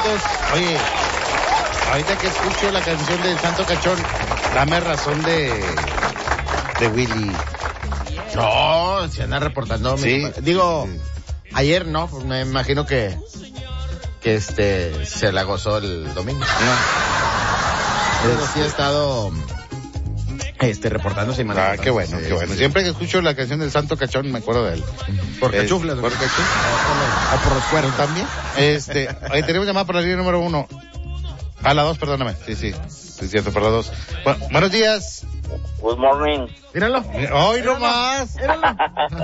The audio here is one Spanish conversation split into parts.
minutos. Oye, ahorita que escucho la canción del Santo Cachón, dame razón de Willy. No, se anda reportando. Sí. Digo, ayer no, pues me imagino que se la gozó el domingo. Pero sí ha estado reportándose y mandando. Qué bueno, qué bueno. Siempre que escucho la canción del Santo Cachón me acuerdo de él. Por cachuflas. Por cachuflas. O por los cuernos también. Ahí tenemos llamada para la línea número 1. A la 2, perdóname. Sí, es cierto, para la 2. Buenos días. Good morning. Míralo. Hoy nomás. Míralo.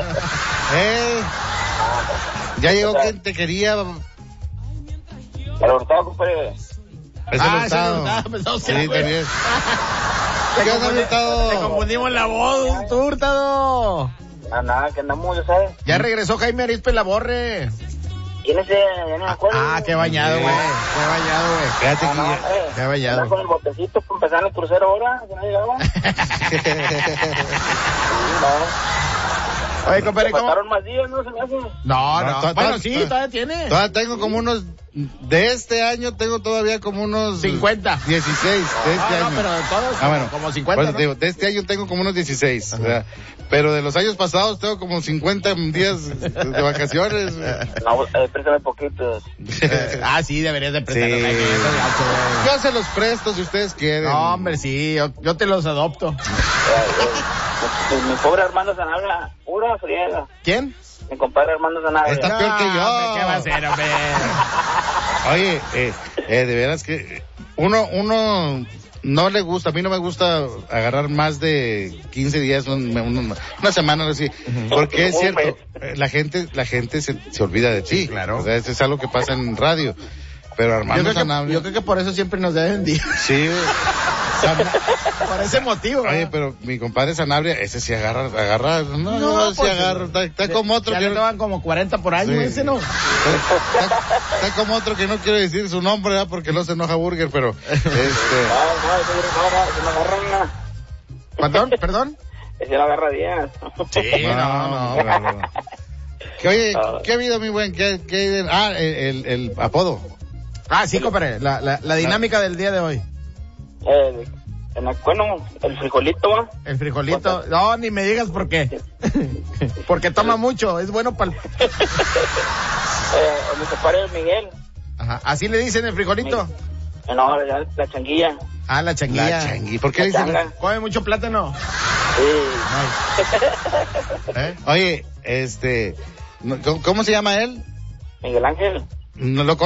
Ya llegó quien te quería. El Hurtado, compadre. Es el Hurtado. Sí, también. ¿Qué onda, Hurtado? Te confundimos la voz, tú, Hurtado. Nada, que andamos, ya sabes. Ya regresó Jaime Arispe Laborre. ¿Quién es ese? Ya no me acuerdo. Qué bañado, güey. Qué bañado, güey. Fíjate que Qué bañado. Andaba con el botecito para empezar el crucero ahora, que no llegaba. Oye, compadre, ¿cómo? Faltaron más días, ¿no? Se me hace. No. Bueno, sí, todavía tiene. Todavía tengo como unos... De este año tengo todavía como unos... 50. 16 de este año. No, pero de todos como 50, pues, ¿no? digo, de este año tengo como unos 16. ¿Verdad? Pero de los años pasados tengo como 50 días de vacaciones. No, préstame poquito. Sí, deberías de prestar. Sí. Sí. Yo se los presto si ustedes quieren. No, hombre, sí, yo te los adopto. Mi pobre Armando Sanabria, pura friega. ¿Quién? Mi compadre Armando Sanabria. Está peor que yo. Hombre, ¿qué va a hacer, hombre? Oye, de veras que uno no le gusta, a mí no me gusta agarrar más de 15 días, una semana, algo así, porque es cierto, la gente se olvida de ti. Claro. O sea, eso es algo que pasa en radio. Pero Armando Sanabria... Yo creo que por eso siempre nos deben días. Sí, por ese motivo. Oye, pero mi compadre Sanabria, ese sí agarra, no, sí agarra, está como otro ya que... le toman como 40 por año, Sí. ese no. Está como otro que no quiero decir su nombre, ¿verdad? Porque no se enoja Burger, pero... No, ¿Perdón? Ese lo agarra días. Sí, no. Oye, ¿qué ha habido, mi buen? El apodo. Sí, compadre, la dinámica del día de hoy. El frijolito, ¿va? El frijolito. No, ni me digas por qué. Porque toma mucho, es bueno para el... Mi compadre Miguel. Ajá. ¿Así le dicen el frijolito? No, la changuilla. La changuilla. La changuilla. ¿Por qué La dicen? changa. ¿Come mucho plátano? Sí. Oye, ¿cómo se llama él? Miguel Ángel. No lo